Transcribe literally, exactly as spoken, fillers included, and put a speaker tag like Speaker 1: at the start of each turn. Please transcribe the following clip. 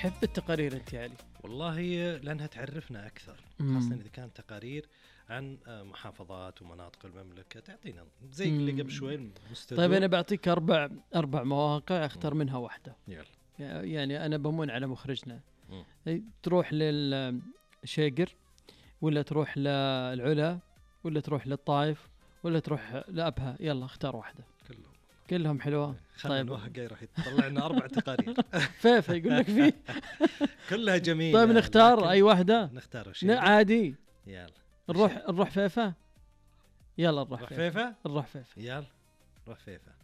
Speaker 1: تحب التقارير أنت يا علي؟
Speaker 2: والله لأنها تعرفنا أكثر، خاصة إذا كانت تقارير عن محافظات ومناطق المملكة، تعطينا زي اللي قبل شوي مستدور.
Speaker 1: طيب أنا بعطيك أربع أربع مواقع، أختار مم. منها واحدة.
Speaker 2: يلا.
Speaker 1: يعني أنا بمون على مخرجنا. مم. تروح للشاقر، ولا تروح للعلا، ولا تروح للطائف، ولا تروح لأبها. يلا اختار واحدة.
Speaker 2: كلهم
Speaker 1: كلهم حلوة.
Speaker 2: طيب الوهقة راح يطلع لنا أربع تقارير.
Speaker 1: فيفا يقول لك فيه
Speaker 2: كلها جميلة.
Speaker 1: طيب نختار أي واحدة.
Speaker 2: نختار شيء
Speaker 1: عادي.
Speaker 2: يلا
Speaker 1: نروح نروح فيفا. يلا نروح
Speaker 2: فيفا.
Speaker 1: نروح فيفا.
Speaker 2: يلا نروح فيفا.